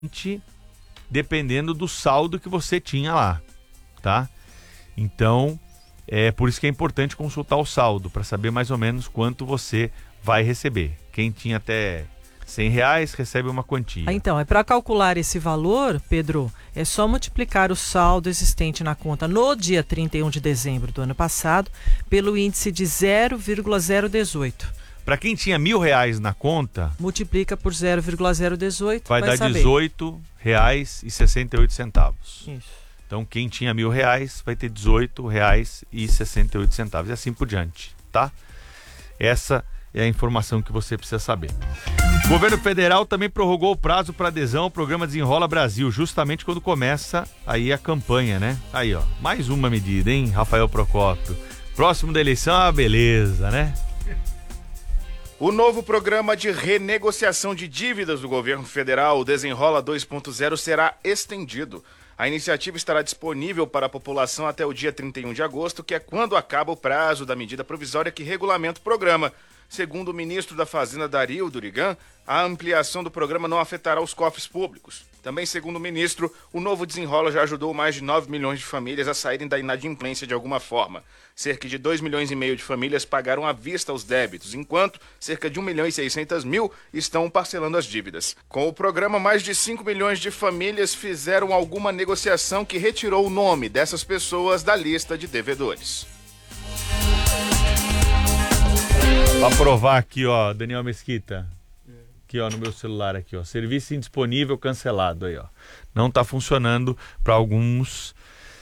dependendo do saldo que você tinha lá, tá? Então, é por isso que é importante consultar o saldo, para saber mais ou menos quanto você vai receber. Quem tinha até R$100 recebe uma quantia. Então, para calcular esse valor, Pedro, é só multiplicar o saldo existente na conta no dia 31 de dezembro do ano passado pelo índice de 0,018. Para quem tinha R$1.000 na conta, multiplica por 0,018, vai dar R$18,68. Isso. Então, quem tinha R$1.000 vai ter R$18,68 e assim por diante, tá? Essa é a informação que você precisa saber. O governo federal também prorrogou o prazo para adesão ao programa Desenrola Brasil, justamente quando começa aí a campanha, né? Aí, ó, mais uma medida, hein, Rafael Procópio? Próximo da eleição, beleza, né? O novo programa de renegociação de dívidas do governo federal, o Desenrola 2.0, será estendido. A iniciativa estará disponível para a população até o dia 31 de agosto, que é quando acaba o prazo da medida provisória que regulamenta o programa. Segundo o ministro da Fazenda, Dario Durigan, a ampliação do programa não afetará os cofres públicos. Também, segundo o ministro, o novo Desenrola já ajudou mais de 9 milhões de famílias a saírem da inadimplência de alguma forma. Cerca de 2,5 milhões de famílias pagaram à vista os débitos, enquanto cerca de 1.600.000 estão parcelando as dívidas. Com o programa, mais de 5 milhões de famílias fizeram alguma negociação que retirou o nome dessas pessoas da lista de devedores. Pra provar aqui, ó, Daniel Mesquita. Aqui, ó, no meu celular aqui, ó. Serviço indisponível cancelado aí, ó. Não tá funcionando para alguns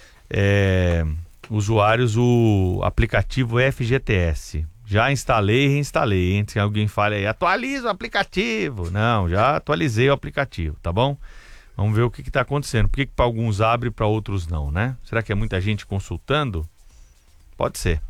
usuários o aplicativo FGTS. Já instalei e reinstalei, hein? Se alguém fala aí, atualiza o aplicativo. Não, já atualizei o aplicativo, tá bom? Vamos ver o que tá acontecendo. Por que para alguns abre e para outros não, né? Será que é muita gente consultando? Pode ser.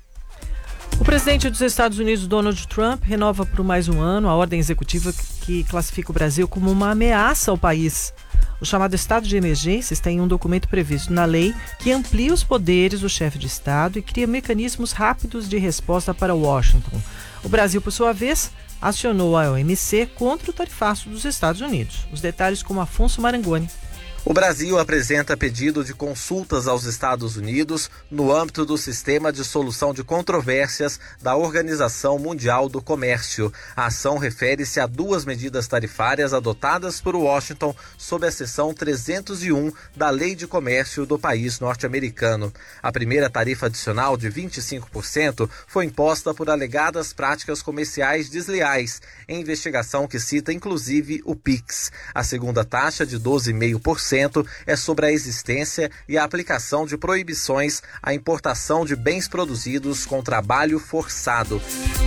O presidente dos Estados Unidos, Donald Trump, renova por mais um ano a ordem executiva que classifica o Brasil como uma ameaça ao país. O chamado estado de emergência está em um documento previsto na lei que amplia os poderes do chefe de Estado e cria mecanismos rápidos de resposta para Washington. O Brasil, por sua vez, acionou a OMC contra o tarifaço dos Estados Unidos. Os detalhes com Afonso Marangoni. O Brasil apresenta pedido de consultas aos Estados Unidos no âmbito do Sistema de Solução de Controvérsias da Organização Mundial do Comércio. A ação refere-se a duas medidas tarifárias adotadas por Washington sob a seção 301 da Lei de Comércio do país norte-americano. A primeira tarifa adicional de 25% foi imposta por alegadas práticas comerciais desleais, em investigação que cita inclusive o PIX. A segunda taxa de 12,5% é sobre a existência e a aplicação de proibições à importação de bens produzidos com trabalho forçado.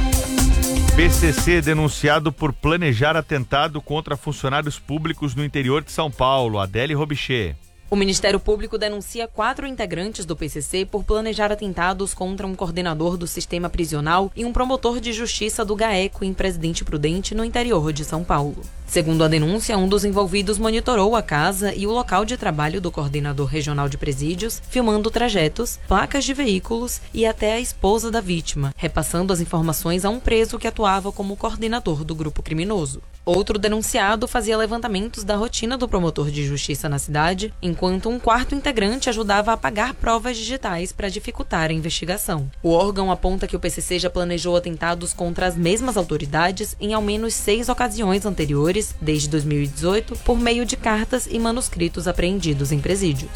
PCC denunciado por planejar atentado contra funcionários públicos no interior de São Paulo. Adele Robichê. O Ministério Público denuncia 4 integrantes do PCC por planejar atentados contra um coordenador do sistema prisional e um promotor de justiça do GAECO em Presidente Prudente, no interior de São Paulo. Segundo a denúncia, um dos envolvidos monitorou a casa e o local de trabalho do coordenador regional de presídios, filmando trajetos, placas de veículos e até a esposa da vítima, repassando as informações a um preso que atuava como coordenador do grupo criminoso. Outro denunciado fazia levantamentos da rotina do promotor de justiça na cidade, enquanto um quarto integrante ajudava a apagar provas digitais para dificultar a investigação. O órgão aponta que o PCC já planejou atentados contra as mesmas autoridades em ao menos 6 ocasiões anteriores, desde 2018, por meio de cartas e manuscritos apreendidos em presídios.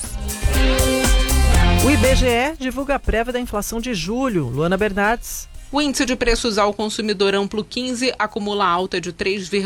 O IBGE divulga a prévia da inflação de julho. Luana Bernardes. O índice de preços ao consumidor amplo 15 acumula alta de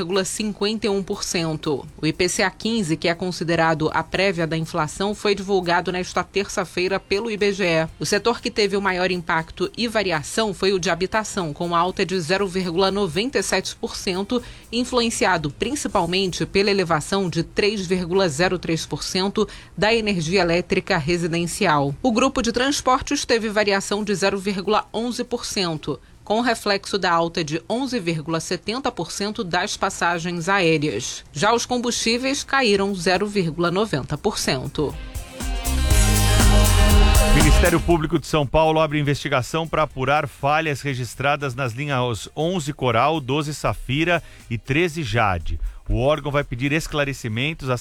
3,51%. O IPCA 15, que é considerado a prévia da inflação, foi divulgado nesta terça-feira pelo IBGE. O setor que teve o maior impacto e variação foi o de habitação, com alta de 0,97%, influenciado principalmente pela elevação de 3,03% da energia elétrica residencial. O grupo de transportes teve variação de 0,11%. com reflexo da alta de 11,70% das passagens aéreas. Já os combustíveis caíram 0,90%. O Ministério Público de São Paulo abre investigação para apurar falhas registradas nas linhas 11 Coral, 12 Safira e 13 Jade. O órgão vai pedir esclarecimentos